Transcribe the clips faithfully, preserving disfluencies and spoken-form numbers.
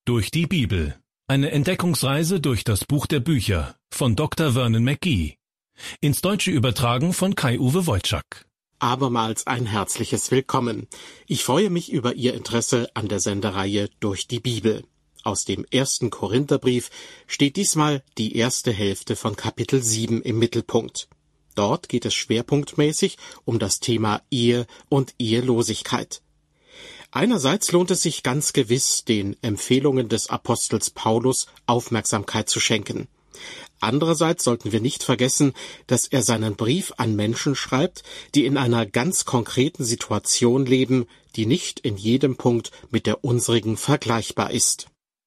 Durch die Bibel. Eine Entdeckungsreise durch das Buch der Bücher von Doktor Vernon McGee. Ins Deutsche übertragen von Kai-Uwe Wojczak. Abermals ein herzliches Willkommen. Ich freue mich über Ihr Interesse an der Sendereihe Durch die Bibel. Aus dem ersten Korintherbrief steht diesmal die erste Hälfte von Kapitel sieben im Mittelpunkt. Dort geht es schwerpunktmäßig um das Thema Ehe und Ehelosigkeit. Einerseits lohnt es sich ganz gewiss, den Empfehlungen des Apostels Paulus Aufmerksamkeit zu schenken. Andererseits sollten wir nicht vergessen, dass er seinen Brief an Menschen schreibt, die in einer ganz konkreten Situation leben, die nicht in jedem Punkt mit der unsrigen vergleichbar ist.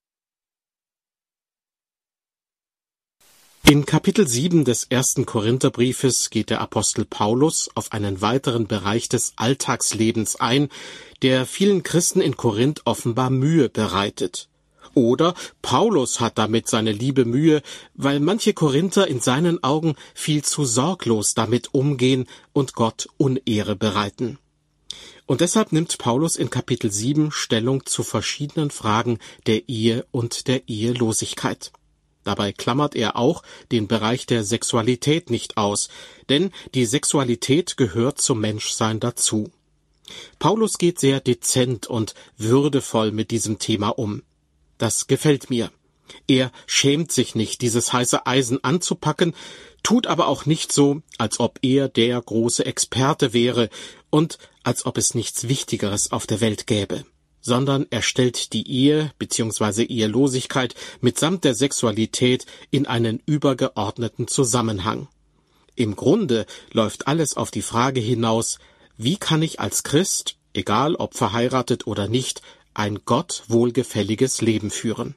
In Kapitel sieben des ersten Korintherbriefes geht der Apostel Paulus auf einen weiteren Bereich des Alltagslebens ein, der vielen Christen in Korinth offenbar Mühe bereitet. Oder Paulus hat damit seine liebe Mühe, weil manche Korinther in seinen Augen viel zu sorglos damit umgehen und Gott Unehre bereiten. Und deshalb nimmt Paulus in Kapitel sieben Stellung zu verschiedenen Fragen der Ehe und der Ehelosigkeit. Dabei klammert er auch den Bereich der Sexualität nicht aus, denn die Sexualität gehört zum Menschsein dazu. Paulus geht sehr dezent und würdevoll mit diesem Thema um. Das gefällt mir. Er schämt sich nicht, dieses heiße Eisen anzupacken, tut aber auch nicht so, als ob er der große Experte wäre und als ob es nichts Wichtigeres auf der Welt gäbe, sondern er stellt die Ehe bzw. Ehelosigkeit mitsamt der Sexualität in einen übergeordneten Zusammenhang. Im Grunde läuft alles auf die Frage hinaus, wie kann ich als Christ, egal ob verheiratet oder nicht, ein Gott wohlgefälliges Leben führen?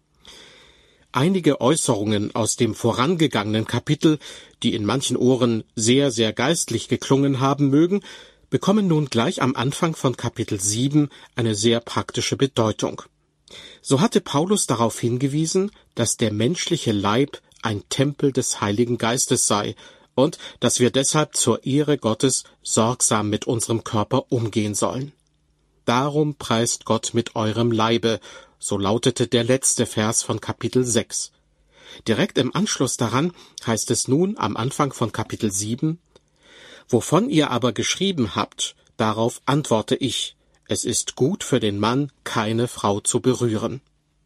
Einige Äußerungen aus dem vorangegangenen Kapitel, die in manchen Ohren sehr, sehr geistlich geklungen haben mögen, bekommen nun gleich am Anfang von Kapitel sieben eine sehr praktische Bedeutung. So hatte Paulus darauf hingewiesen, dass der menschliche Leib ein Tempel des Heiligen Geistes sei und dass wir deshalb zur Ehre Gottes sorgsam mit unserem Körper umgehen sollen. Darum preist Gott mit eurem Leibe, so lautete der letzte Vers von Kapitel sechs. Direkt im Anschluss daran heißt es nun am Anfang von Kapitel sieben, wovon ihr aber geschrieben habt, darauf antworte ich, es ist gut für den Mann, keine Frau zu berühren.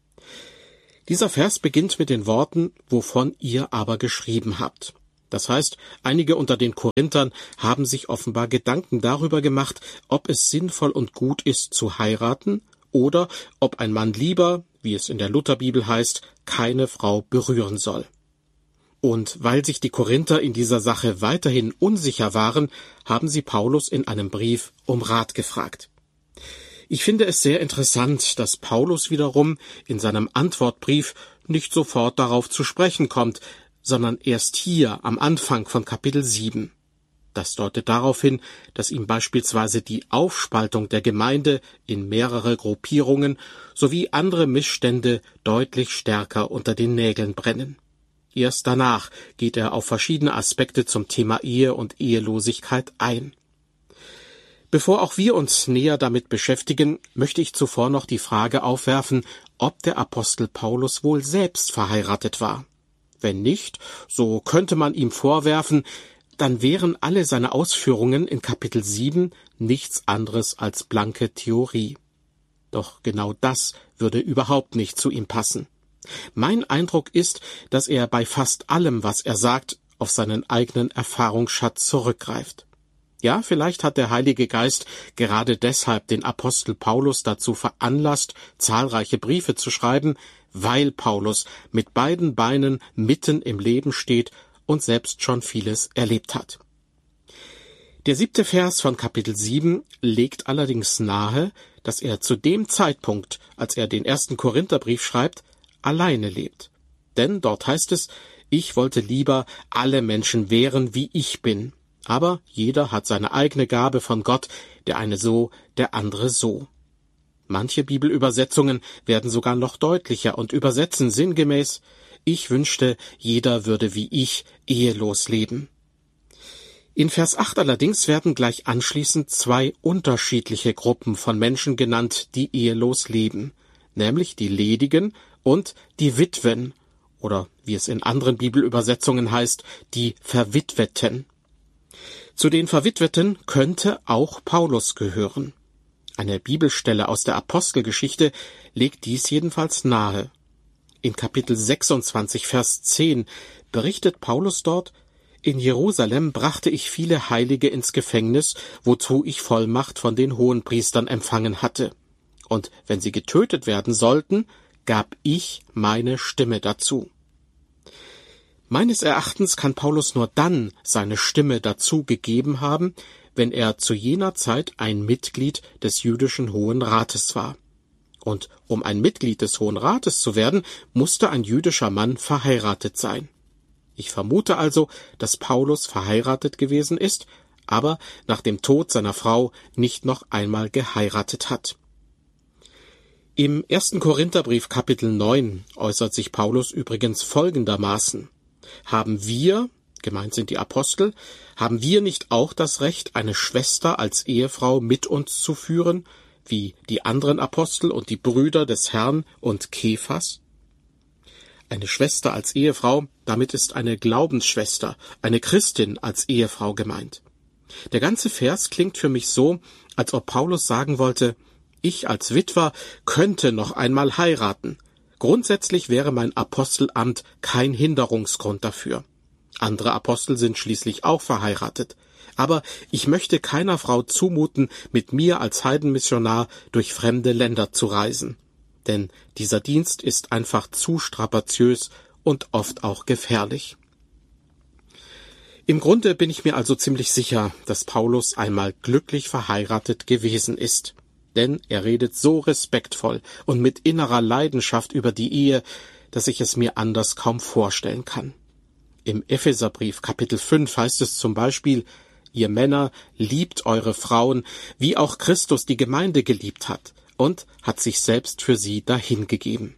Dieser Vers beginnt mit den Worten, wovon ihr aber geschrieben habt. Das heißt, einige unter den Korinthern haben sich offenbar Gedanken darüber gemacht, ob es sinnvoll und gut ist zu heiraten oder ob ein Mann lieber, wie es in der Lutherbibel heißt, keine Frau berühren soll. Und weil sich die Korinther in dieser Sache weiterhin unsicher waren, haben sie Paulus in einem Brief um Rat gefragt. Ich finde es sehr interessant, dass Paulus wiederum in seinem Antwortbrief nicht sofort darauf zu sprechen kommt, sondern erst hier am Anfang von Kapitel sieben. Das deutet darauf hin, dass ihm beispielsweise die Aufspaltung der Gemeinde in mehrere Gruppierungen sowie andere Missstände deutlich stärker unter den Nägeln brennen. Erst danach geht er auf verschiedene Aspekte zum Thema Ehe und Ehelosigkeit ein. Bevor auch wir uns näher damit beschäftigen, möchte ich zuvor noch die Frage aufwerfen, ob der Apostel Paulus wohl selbst verheiratet war. Wenn nicht, so könnte man ihm vorwerfen, dann wären alle seine Ausführungen in Kapitel sieben nichts anderes als blanke Theorie. Doch genau das würde überhaupt nicht zu ihm passen. Mein Eindruck ist, dass er bei fast allem, was er sagt, auf seinen eigenen Erfahrungsschatz zurückgreift. Ja, vielleicht hat der Heilige Geist gerade deshalb den Apostel Paulus dazu veranlasst, zahlreiche Briefe zu schreiben, weil Paulus mit beiden Beinen mitten im Leben steht und selbst schon vieles erlebt hat. Der siebte Vers von Kapitel sieben legt allerdings nahe, dass er zu dem Zeitpunkt, als er den ersten Korintherbrief schreibt, alleine lebt. Denn dort heißt es, ich wollte lieber alle Menschen wären, wie ich bin. Aber jeder hat seine eigene Gabe von Gott, der eine so, der andere so. Manche Bibelübersetzungen werden sogar noch deutlicher und übersetzen sinngemäß, ich wünschte, jeder würde wie ich ehelos leben. In Vers acht allerdings werden gleich anschließend zwei unterschiedliche Gruppen von Menschen genannt, die ehelos leben, nämlich die Ledigen und die Witwen, oder wie es in anderen Bibelübersetzungen heißt, die Verwitweten. Zu den Verwitweten könnte auch Paulus gehören. Eine Bibelstelle aus der Apostelgeschichte legt dies jedenfalls nahe. In Kapitel sechsundzwanzig, Vers zehn berichtet Paulus dort: In Jerusalem brachte ich viele Heilige ins Gefängnis, wozu ich Vollmacht von den Hohenpriestern empfangen hatte. Und wenn sie getötet werden sollten, gab ich meine Stimme dazu. Meines Erachtens kann Paulus nur dann seine Stimme dazu gegeben haben, wenn er zu jener Zeit ein Mitglied des jüdischen Hohen Rates war. Und um ein Mitglied des Hohen Rates zu werden, musste ein jüdischer Mann verheiratet sein. Ich vermute also, dass Paulus verheiratet gewesen ist, aber nach dem Tod seiner Frau nicht noch einmal geheiratet hat. Im ersten Korintherbrief Kapitel neun äußert sich Paulus übrigens folgendermaßen: Haben wir, gemeint sind die Apostel, haben wir nicht auch das Recht, eine Schwester als Ehefrau mit uns zu führen, wie die anderen Apostel und die Brüder des Herrn und Kephas? Eine Schwester als Ehefrau, damit ist eine Glaubensschwester, eine Christin als Ehefrau gemeint. Der ganze Vers klingt für mich so, als ob Paulus sagen wollte: Ich als Witwer könnte noch einmal heiraten. Grundsätzlich wäre mein Apostelamt kein Hinderungsgrund dafür. Andere Apostel sind schließlich auch verheiratet. Aber ich möchte keiner Frau zumuten, mit mir als Heidenmissionar durch fremde Länder zu reisen. Denn dieser Dienst ist einfach zu strapaziös und oft auch gefährlich. Im Grunde bin ich mir also ziemlich sicher, dass Paulus einmal glücklich verheiratet gewesen ist. Denn er redet so respektvoll und mit innerer Leidenschaft über die Ehe, dass ich es mir anders kaum vorstellen kann. Im Epheserbrief Kapitel fünf heißt es zum Beispiel: Ihr Männer, liebt eure Frauen, wie auch Christus die Gemeinde geliebt hat und hat sich selbst für sie dahingegeben.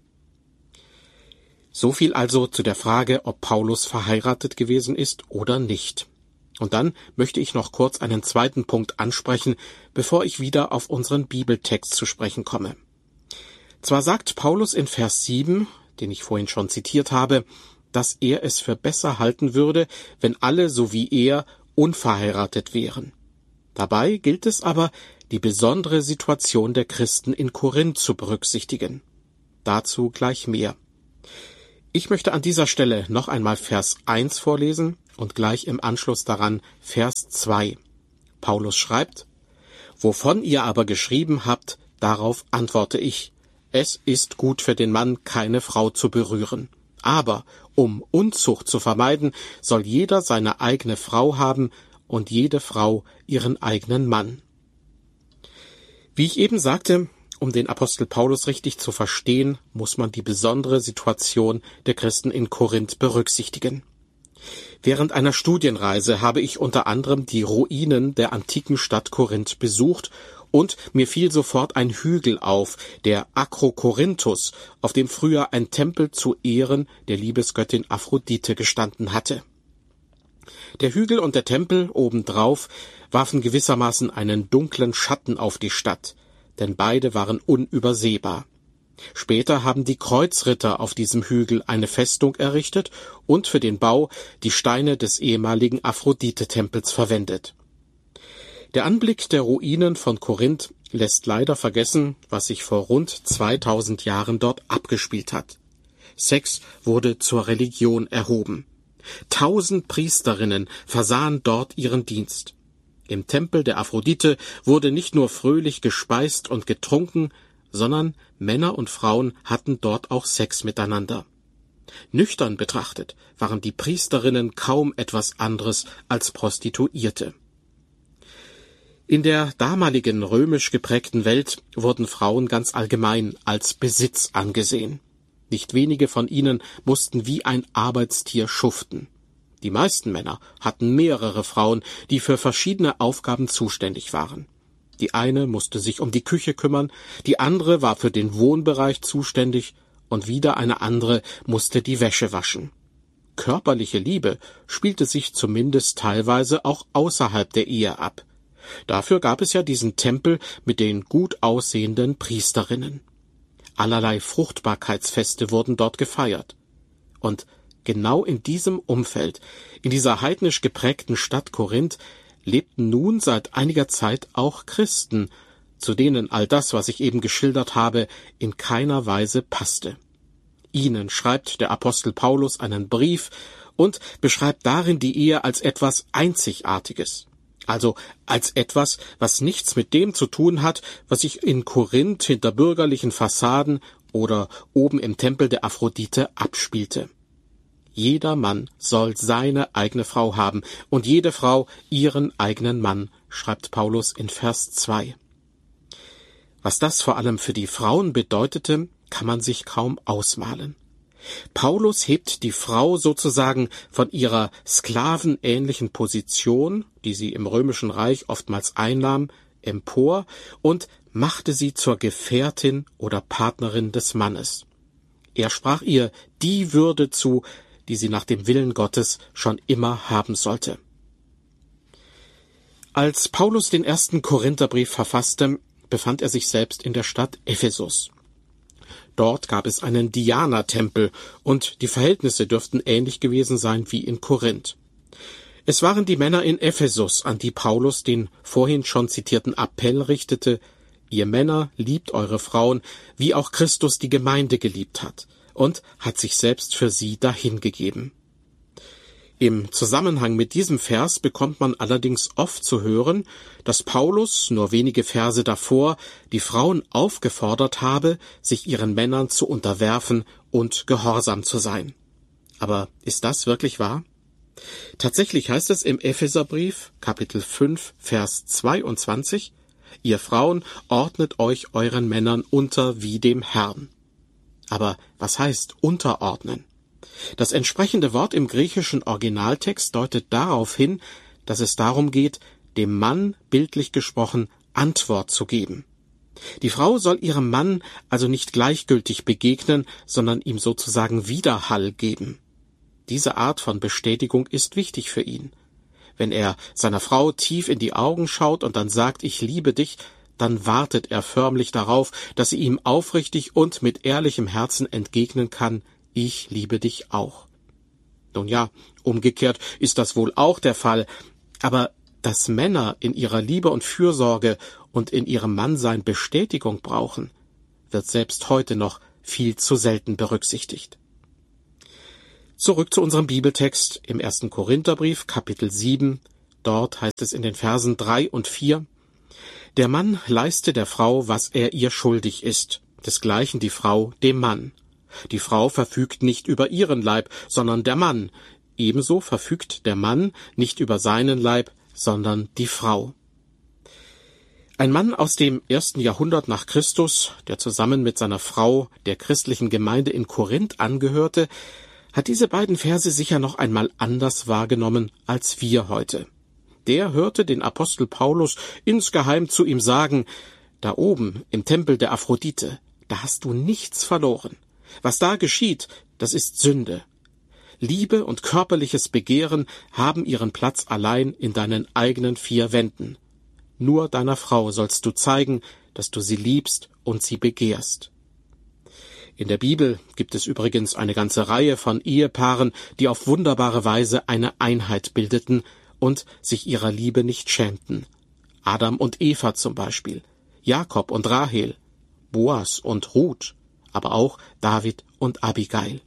So viel also zu der Frage, ob Paulus verheiratet gewesen ist oder nicht. Und dann möchte ich noch kurz einen zweiten Punkt ansprechen, bevor ich wieder auf unseren Bibeltext zu sprechen komme. Zwar sagt Paulus in Vers sieben, den ich vorhin schon zitiert habe, dass er es für besser halten würde, wenn alle so wie er unverheiratet wären. Dabei gilt es aber, die besondere Situation der Christen in Korinth zu berücksichtigen. Dazu gleich mehr. Ich möchte an dieser Stelle noch einmal Vers eins vorlesen und gleich im Anschluss daran Vers zwei. Paulus schreibt: Wovon ihr aber geschrieben habt, darauf antworte ich: Es ist gut für den Mann, keine Frau zu berühren. Aber um Unzucht zu vermeiden, soll jeder seine eigene Frau haben und jede Frau ihren eigenen Mann. Wie ich eben sagte, um den Apostel Paulus richtig zu verstehen, muss man die besondere Situation der Christen in Korinth berücksichtigen. Während einer Studienreise habe ich unter anderem die Ruinen der antiken Stadt Korinth besucht und mir fiel sofort ein Hügel auf, der Akrokorinthus, auf dem früher ein Tempel zu Ehren der Liebesgöttin Aphrodite gestanden hatte. Der Hügel und der Tempel obendrauf warfen gewissermaßen einen dunklen Schatten auf die Stadt, denn beide waren unübersehbar. Später haben die Kreuzritter auf diesem Hügel eine Festung errichtet und für den Bau die Steine des ehemaligen Aphrodite-Tempels verwendet. Der Anblick der Ruinen von Korinth lässt leider vergessen, was sich vor rund zweitausend Jahren dort abgespielt hat. Sex wurde zur Religion erhoben. Tausend Priesterinnen versahen dort ihren Dienst. Im Tempel der Aphrodite wurde nicht nur fröhlich gespeist und getrunken, sondern Männer und Frauen hatten dort auch Sex miteinander. Nüchtern betrachtet waren die Priesterinnen kaum etwas anderes als Prostituierte. In der damaligen römisch geprägten Welt wurden Frauen ganz allgemein als Besitz angesehen. Nicht wenige von ihnen mussten wie ein Arbeitstier schuften. Die meisten Männer hatten mehrere Frauen, die für verschiedene Aufgaben zuständig waren. Die eine musste sich um die Küche kümmern, die andere war für den Wohnbereich zuständig und wieder eine andere musste die Wäsche waschen. Körperliche Liebe spielte sich zumindest teilweise auch außerhalb der Ehe ab. Dafür gab es ja diesen Tempel mit den gut aussehenden Priesterinnen. Allerlei Fruchtbarkeitsfeste wurden dort gefeiert. Und genau in diesem Umfeld, in dieser heidnisch geprägten Stadt Korinth, lebten nun seit einiger Zeit auch Christen, zu denen all das, was ich eben geschildert habe, in keiner Weise passte. Ihnen schreibt der Apostel Paulus einen Brief und beschreibt darin die Ehe als etwas Einzigartiges. Also als etwas, was nichts mit dem zu tun hat, was sich in Korinth hinter bürgerlichen Fassaden oder oben im Tempel der Aphrodite abspielte. Jeder Mann soll seine eigene Frau haben und jede Frau ihren eigenen Mann, schreibt Paulus in Vers zwei. Was das vor allem für die Frauen bedeutete, kann man sich kaum ausmalen. Paulus hebt die Frau sozusagen von ihrer sklavenähnlichen Position, die sie im Römischen Reich oftmals einnahm, empor und machte sie zur Gefährtin oder Partnerin des Mannes. Er sprach ihr die Würde zu, die sie nach dem Willen Gottes schon immer haben sollte. Als Paulus den ersten Korintherbrief verfasste, befand er sich selbst in der Stadt Ephesus. Dort gab es einen Diana-Tempel und die Verhältnisse dürften ähnlich gewesen sein wie in Korinth. Es waren die Männer in Ephesus, an die Paulus den vorhin schon zitierten Appell richtete: Ihr Männer, liebt eure Frauen, wie auch Christus die Gemeinde geliebt hat und hat sich selbst für sie dahingegeben. Im Zusammenhang mit diesem Vers bekommt man allerdings oft zu hören, dass Paulus nur wenige Verse davor die Frauen aufgefordert habe, sich ihren Männern zu unterwerfen und gehorsam zu sein. Aber ist das wirklich wahr? Tatsächlich heißt es im Epheserbrief, Kapitel fünf, Vers zweiundzwanzig, Ihr Frauen, ordnet euch euren Männern unter wie dem Herrn. Aber was heißt unterordnen? Das entsprechende Wort im griechischen Originaltext deutet darauf hin, dass es darum geht, dem Mann, bildlich gesprochen, Antwort zu geben. Die Frau soll ihrem Mann also nicht gleichgültig begegnen, sondern ihm sozusagen Widerhall geben. Diese Art von Bestätigung ist wichtig für ihn. Wenn er seiner Frau tief in die Augen schaut und dann sagt, ich liebe dich, dann wartet er förmlich darauf, dass sie ihm aufrichtig und mit ehrlichem Herzen entgegnen kann, ich liebe dich auch. Nun ja, umgekehrt ist das wohl auch der Fall, aber dass Männer in ihrer Liebe und Fürsorge und in ihrem Mannsein Bestätigung brauchen, wird selbst heute noch viel zu selten berücksichtigt. Zurück zu unserem Bibeltext im ersten Korintherbrief, Kapitel sieben. Dort heißt es in den Versen drei und vier, Der Mann leiste der Frau, was er ihr schuldig ist, desgleichen die Frau dem Mann. Die Frau verfügt nicht über ihren Leib, sondern der Mann. Ebenso verfügt der Mann nicht über seinen Leib, sondern die Frau. Ein Mann aus dem ersten Jahrhundert nach Christus, der zusammen mit seiner Frau der christlichen Gemeinde in Korinth angehörte, hat diese beiden Verse sicher noch einmal anders wahrgenommen als wir heute. Der hörte den Apostel Paulus insgeheim zu ihm sagen, da oben im Tempel der Aphrodite, da hast du nichts verloren. Was da geschieht, das ist Sünde. Liebe und körperliches Begehren haben ihren Platz allein in deinen eigenen vier Wänden. Nur deiner Frau sollst du zeigen, dass du sie liebst und sie begehrst. In der Bibel gibt es übrigens eine ganze Reihe von Ehepaaren, die auf wunderbare Weise eine Einheit bildeten und sich ihrer Liebe nicht schämten. Adam und Eva zum Beispiel, Jakob und Rahel, Boas und Ruth, aber auch David und Abigail.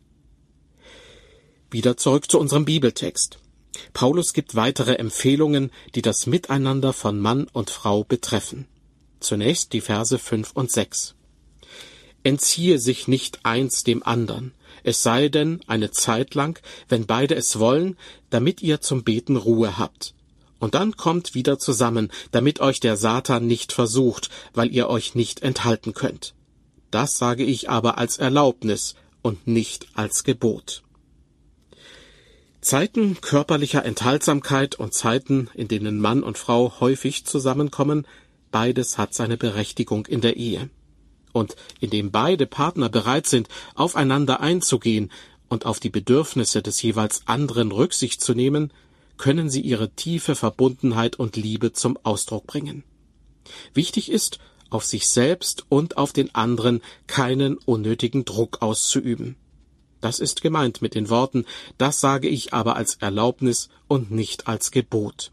Wieder zurück zu unserem Bibeltext. Paulus gibt weitere Empfehlungen, die das Miteinander von Mann und Frau betreffen. Zunächst die Verse fünf und sechs. Entziehe sich nicht eins dem andern, es sei denn eine Zeit lang, wenn beide es wollen, damit ihr zum Beten Ruhe habt. Und dann kommt wieder zusammen, damit euch der Satan nicht versucht, weil ihr euch nicht enthalten könnt. Das sage ich aber als Erlaubnis und nicht als Gebot. Zeiten körperlicher Enthaltsamkeit und Zeiten, in denen Mann und Frau häufig zusammenkommen, beides hat seine Berechtigung in der Ehe. Und indem beide Partner bereit sind, aufeinander einzugehen und auf die Bedürfnisse des jeweils anderen Rücksicht zu nehmen, können sie ihre tiefe Verbundenheit und Liebe zum Ausdruck bringen. Wichtig ist, auf sich selbst und auf den anderen keinen unnötigen Druck auszuüben. Das ist gemeint mit den Worten, das sage ich aber als Erlaubnis und nicht als Gebot.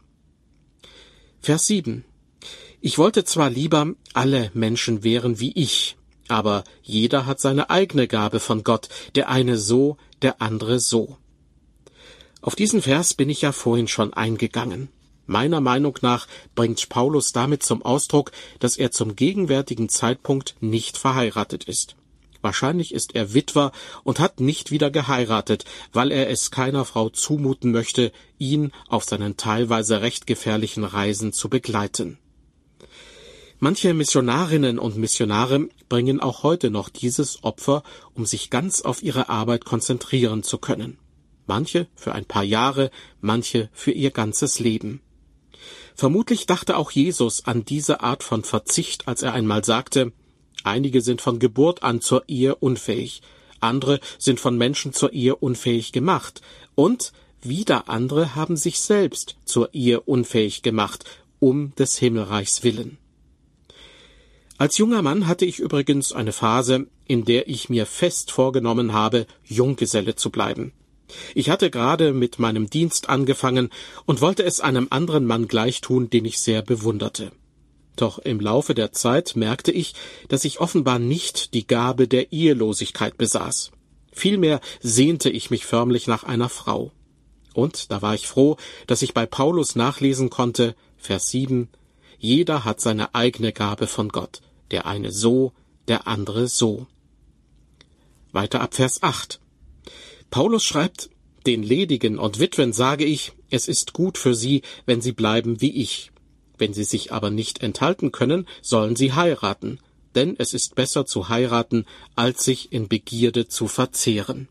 Vers sieben. Ich wollte zwar lieber, alle Menschen wären wie ich, aber jeder hat seine eigene Gabe von Gott, der eine so, der andere so. Auf diesen Vers bin ich ja vorhin schon eingegangen. Meiner Meinung nach bringt Paulus damit zum Ausdruck, dass er zum gegenwärtigen Zeitpunkt nicht verheiratet ist. Wahrscheinlich ist er Witwer und hat nicht wieder geheiratet, weil er es keiner Frau zumuten möchte, ihn auf seinen teilweise recht gefährlichen Reisen zu begleiten. Manche Missionarinnen und Missionare bringen auch heute noch dieses Opfer, um sich ganz auf ihre Arbeit konzentrieren zu können. Manche für ein paar Jahre, manche für ihr ganzes Leben. Vermutlich dachte auch Jesus an diese Art von Verzicht, als er einmal sagte, einige sind von Geburt an zur Ehe unfähig, andere sind von Menschen zur Ehe unfähig gemacht und wieder andere haben sich selbst zur Ehe unfähig gemacht, um des Himmelreichs willen. Als junger Mann hatte ich übrigens eine Phase, in der ich mir fest vorgenommen habe, Junggeselle zu bleiben. Ich hatte gerade mit meinem Dienst angefangen und wollte es einem anderen Mann gleichtun, den ich sehr bewunderte. Doch im Laufe der Zeit merkte ich, dass ich offenbar nicht die Gabe der Ehelosigkeit besaß. Vielmehr sehnte ich mich förmlich nach einer Frau. Und da war ich froh, dass ich bei Paulus nachlesen konnte, Vers sieben, jeder hat seine eigene Gabe von Gott, der eine so, der andere so. Weiter ab Vers acht. Paulus schreibt, den Ledigen und Witwen sage ich, es ist gut für sie, wenn sie bleiben wie ich. Wenn sie sich aber nicht enthalten können, sollen sie heiraten, denn es ist besser zu heiraten, als sich in Begierde zu verzehren.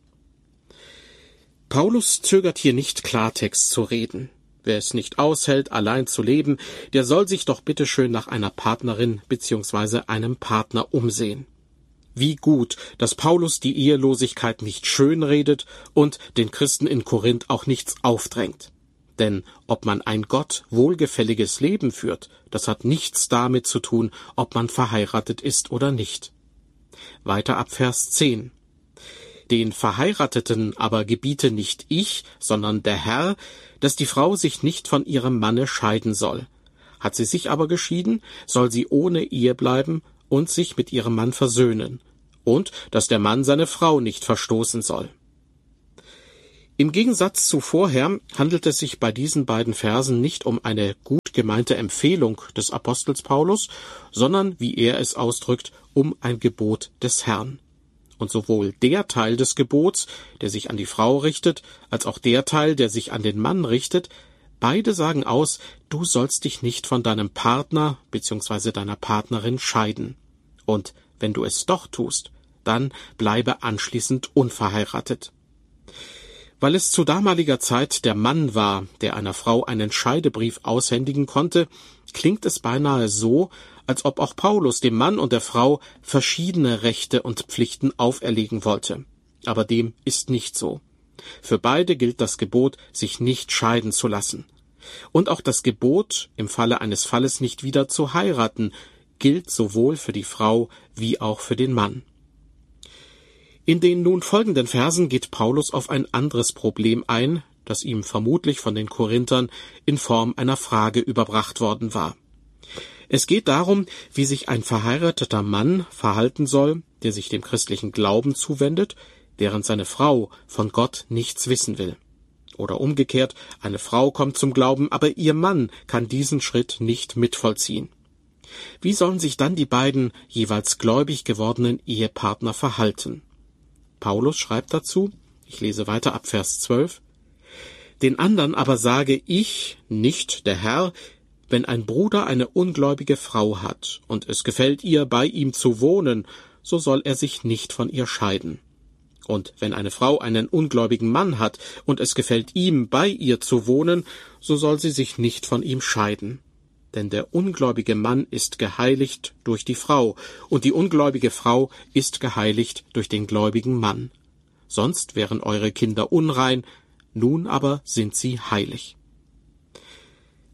Paulus zögert hier nicht, Klartext zu reden. Wer es nicht aushält, allein zu leben, der soll sich doch bitteschön nach einer Partnerin bzw. einem Partner umsehen. Wie gut, dass Paulus die Ehelosigkeit nicht schönredet und den Christen in Korinth auch nichts aufdrängt. Denn ob man ein Gott wohlgefälliges Leben führt, das hat nichts damit zu tun, ob man verheiratet ist oder nicht. Weiter ab Vers zehn. Den Verheirateten aber gebiete nicht ich, sondern der Herr, dass die Frau sich nicht von ihrem Manne scheiden soll. Hat sie sich aber geschieden, soll sie ohne Ehe bleiben und sich mit ihrem Mann versöhnen, und dass der Mann seine Frau nicht verstoßen soll. Im Gegensatz zu vorher handelt es sich bei diesen beiden Versen nicht um eine gut gemeinte Empfehlung des Apostels Paulus, sondern, wie er es ausdrückt, um ein Gebot des Herrn. Und sowohl der Teil des Gebots, der sich an die Frau richtet, als auch der Teil, der sich an den Mann richtet, beide sagen aus, du sollst dich nicht von deinem Partner bzw. deiner Partnerin scheiden. Und wenn du es doch tust, dann bleibe anschließend unverheiratet. Weil es zu damaliger Zeit der Mann war, der einer Frau einen Scheidebrief aushändigen konnte, klingt es beinahe so, als ob auch Paulus dem Mann und der Frau verschiedene Rechte und Pflichten auferlegen wollte. Aber dem ist nicht so. Für beide gilt das Gebot, sich nicht scheiden zu lassen. Und auch das Gebot, im Falle eines Falles nicht wieder zu heiraten, gilt sowohl für die Frau wie auch für den Mann. In den nun folgenden Versen geht Paulus auf ein anderes Problem ein, das ihm vermutlich von den Korinthern in Form einer Frage überbracht worden war. Es geht darum, wie sich ein verheirateter Mann verhalten soll, der sich dem christlichen Glauben zuwendet, während seine Frau von Gott nichts wissen will. Oder umgekehrt, eine Frau kommt zum Glauben, aber ihr Mann kann diesen Schritt nicht mitvollziehen. Wie sollen sich dann die beiden jeweils gläubig gewordenen Ehepartner verhalten? Paulus schreibt dazu, ich lese weiter ab Vers zwölf, den anderen aber sage ich, nicht der Herr, wenn ein Bruder eine ungläubige Frau hat und es gefällt ihr, bei ihm zu wohnen, so soll er sich nicht von ihr scheiden. Und wenn eine Frau einen ungläubigen Mann hat und es gefällt ihm, bei ihr zu wohnen, so soll sie sich nicht von ihm scheiden. Denn der ungläubige Mann ist geheiligt durch die Frau, und die ungläubige Frau ist geheiligt durch den gläubigen Mann. Sonst wären eure Kinder unrein, nun aber sind sie heilig.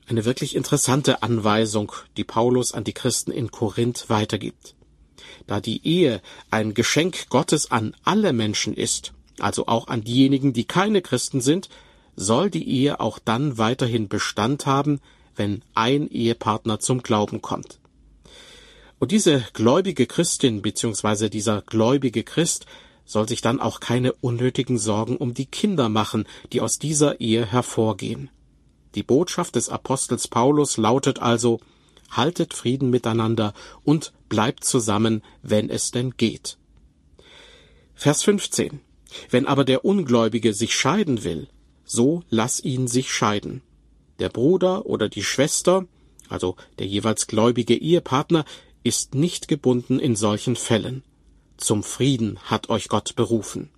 Eine wirklich interessante Anweisung, die Paulus an die Christen in Korinth weitergibt. Da die Ehe ein Geschenk Gottes an alle Menschen ist, also auch an diejenigen, die keine Christen sind, soll die Ehe auch dann weiterhin Bestand haben, wenn ein Ehepartner zum Glauben kommt. Und diese gläubige Christin bzw. dieser gläubige Christ soll sich dann auch keine unnötigen Sorgen um die Kinder machen, die aus dieser Ehe hervorgehen. Die Botschaft des Apostels Paulus lautet also: Haltet Frieden miteinander und bleibt zusammen, wenn es denn geht. Vers fünfzehn. Wenn aber der Ungläubige sich scheiden will, so lass ihn sich scheiden. Der Bruder oder die Schwester, also der jeweils gläubige Ehepartner, ist nicht gebunden in solchen Fällen. Zum Frieden hat euch Gott berufen.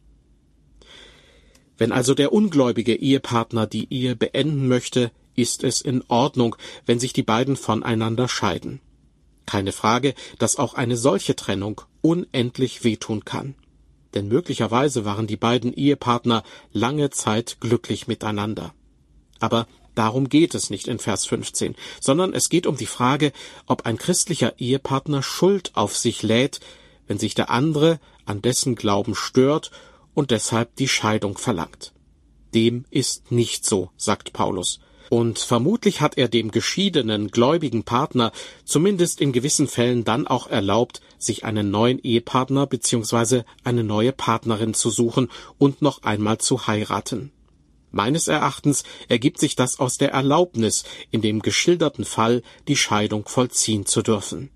Wenn also der ungläubige Ehepartner die Ehe beenden möchte, ist es in Ordnung, wenn sich die beiden voneinander scheiden. Keine Frage, dass auch eine solche Trennung unendlich wehtun kann. Denn möglicherweise waren die beiden Ehepartner lange Zeit glücklich miteinander. Aber darum geht es nicht in Vers fünfzehn, sondern es geht um die Frage, ob ein christlicher Ehepartner Schuld auf sich lädt, wenn sich der andere an dessen Glauben stört und deshalb die Scheidung verlangt. Dem ist nicht so, sagt Paulus. Und vermutlich hat er dem geschiedenen, gläubigen Partner zumindest in gewissen Fällen dann auch erlaubt, sich einen neuen Ehepartner bzw. eine neue Partnerin zu suchen und noch einmal zu heiraten. Meines Erachtens ergibt sich das aus der Erlaubnis, in dem geschilderten Fall die Scheidung vollziehen zu dürfen.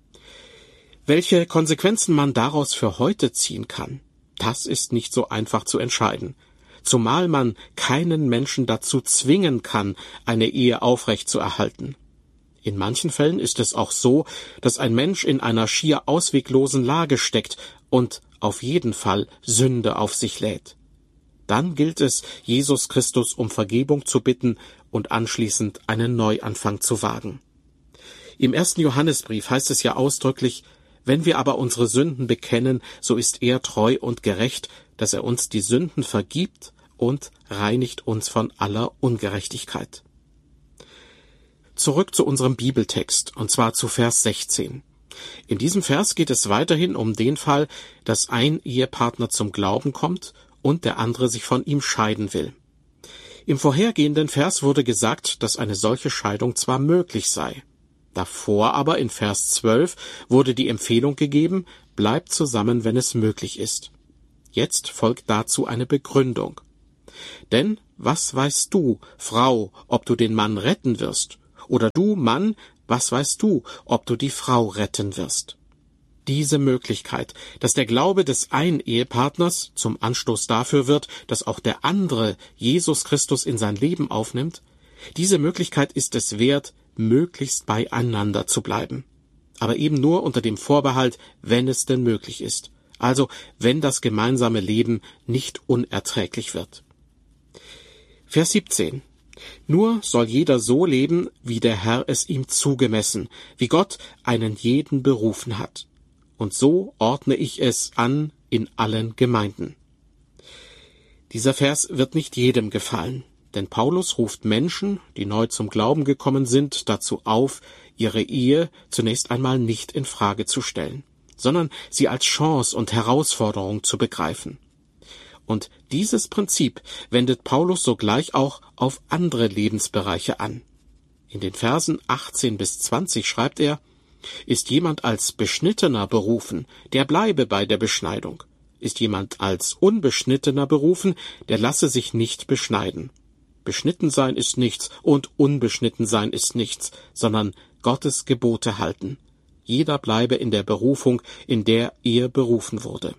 Welche Konsequenzen man daraus für heute ziehen kann, das ist nicht so einfach zu entscheiden. Zumal man keinen Menschen dazu zwingen kann, eine Ehe aufrechtzuerhalten. In manchen Fällen ist es auch so, dass ein Mensch in einer schier ausweglosen Lage steckt und auf jeden Fall Sünde auf sich lädt. Dann gilt es, Jesus Christus um Vergebung zu bitten und anschließend einen Neuanfang zu wagen. Im ersten Johannesbrief heißt es ja ausdrücklich: Wenn wir aber unsere Sünden bekennen, so ist er treu und gerecht, dass er uns die Sünden vergibt und reinigt uns von aller Ungerechtigkeit. Zurück zu unserem Bibeltext, und zwar zu Vers sechzehn. In diesem Vers geht es weiterhin um den Fall, dass ein Ehepartner zum Glauben kommt und der andere sich von ihm scheiden will. Im vorhergehenden Vers wurde gesagt, dass eine solche Scheidung zwar möglich sei. Davor aber in Vers zwölf wurde die Empfehlung gegeben: Bleibt zusammen, wenn es möglich ist. Jetzt folgt dazu eine Begründung. Denn was weißt du, Frau, ob du den Mann retten wirst? Oder du, Mann, was weißt du, ob du die Frau retten wirst? Diese Möglichkeit, dass der Glaube des einen Ehepartners zum Anstoß dafür wird, dass auch der andere Jesus Christus in sein Leben aufnimmt, diese Möglichkeit ist es wert, möglichst beieinander zu bleiben. Aber eben nur unter dem Vorbehalt, wenn es denn möglich ist. Also, wenn das gemeinsame Leben nicht unerträglich wird. Vers siebzehn. Nur soll jeder so leben, wie der Herr es ihm zugemessen, wie Gott einen jeden berufen hat. Und so ordne ich es an in allen Gemeinden. Dieser Vers wird nicht jedem gefallen, denn Paulus ruft Menschen, die neu zum Glauben gekommen sind, dazu auf, ihre Ehe zunächst einmal nicht in Frage zu stellen, sondern sie als Chance und Herausforderung zu begreifen. Und dieses Prinzip wendet Paulus sogleich auch auf andere Lebensbereiche an. In den Versen achtzehn bis zwanzig schreibt er: Ist jemand als Beschnittener berufen, der bleibe bei der Beschneidung. Ist jemand als Unbeschnittener berufen, der lasse sich nicht beschneiden. Beschnitten sein ist nichts und unbeschnitten sein ist nichts, sondern Gottes Gebote halten. Jeder bleibe in der Berufung, in der er berufen wurde.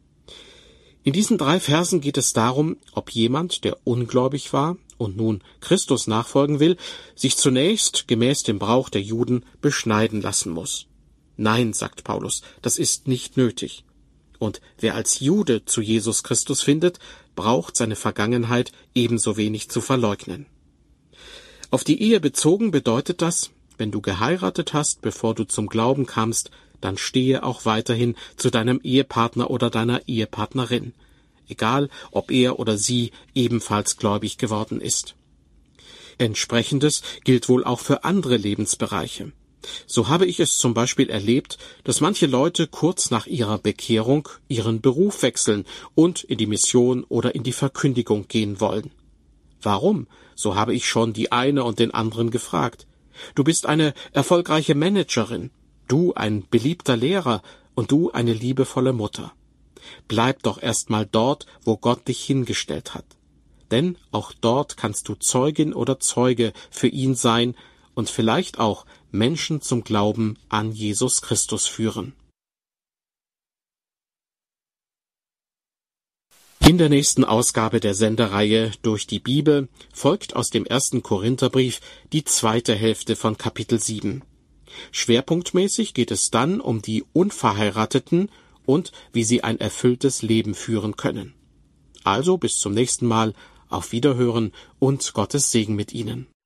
In diesen drei Versen geht es darum, ob jemand, der ungläubig war und nun Christus nachfolgen will, sich zunächst gemäß dem Brauch der Juden beschneiden lassen muss. Nein, sagt Paulus, das ist nicht nötig. Und wer als Jude zu Jesus Christus findet, braucht seine Vergangenheit ebenso wenig zu verleugnen. Auf die Ehe bezogen bedeutet das: Wenn du geheiratet hast, bevor du zum Glauben kamst, dann stehe auch weiterhin zu deinem Ehepartner oder deiner Ehepartnerin, egal ob er oder sie ebenfalls gläubig geworden ist. Entsprechendes gilt wohl auch für andere Lebensbereiche. So habe ich es zum Beispiel erlebt, dass manche Leute kurz nach ihrer Bekehrung ihren Beruf wechseln und in die Mission oder in die Verkündigung gehen wollen. Warum? So habe ich schon die eine und den anderen gefragt. Du bist eine erfolgreiche Managerin, du ein beliebter Lehrer und du eine liebevolle Mutter. Bleib doch erst mal dort, wo Gott dich hingestellt hat. Denn auch dort kannst du Zeugin oder Zeuge für ihn sein und vielleicht auch Menschen zum Glauben an Jesus Christus führen. In der nächsten Ausgabe der Sendereihe Durch die Bibel folgt aus dem ersten Korintherbrief die zweite Hälfte von Kapitel sieben. Schwerpunktmäßig geht es dann um die Unverheirateten und wie sie ein erfülltes Leben führen können. Also bis zum nächsten Mal, auf Wiederhören und Gottes Segen mit Ihnen.